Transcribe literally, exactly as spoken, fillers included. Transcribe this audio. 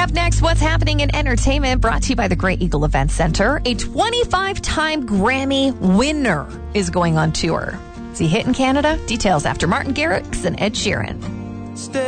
up next, what's happening in entertainment, brought to you by the Great Eagle Event Center. A twenty-five-time Grammy winner is going on tour. Is he hitting Canada? Details after Martin Garrix and Ed Sheeran.